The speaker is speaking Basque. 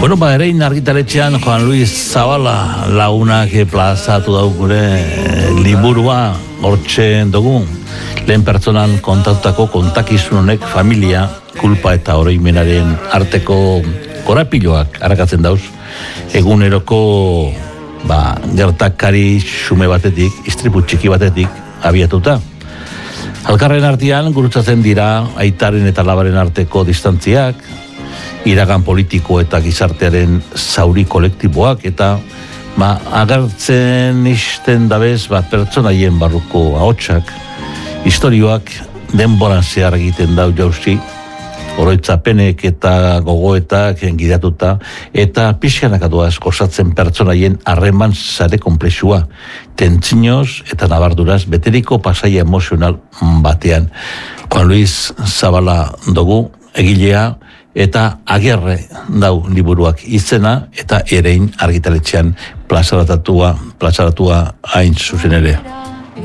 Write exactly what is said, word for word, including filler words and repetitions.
Bueno, ba, erein argitaletxean Juan Luis Zabala lagunak plazatu dauk gure liburua hortxe dugu. Lehen pertsonan kontatutako kontakizun honek familia, kulpa eta oroimenaren arteko korapiloak arakatzen dauz. Eguneroko ba, gertakari xume batetik, istripu txiki batetik abiatuta. Alkarren artean gurutzatzen dira aitaren eta labaren arteko distantziak, iragan politiko eta gizartearen zauri kolektiboak eta ba, agertzen isten dabez ba, pertsonaien barruko ahotsak, historioak denboran zehar egiten dau jauzi, oroitzapenek eta gogoetak gidatuta, eta pixkanak aduaz kosatzen pertsonaien harreman zare komplexua, tentzinoz eta nabarduraz beteriko pasaia emozional batean. Juan Luis Zabala dugu, egilea, eta agerre dau liburuak izena, eta erein argitaletxean plazaratua, plazaratua hain zuzen ere.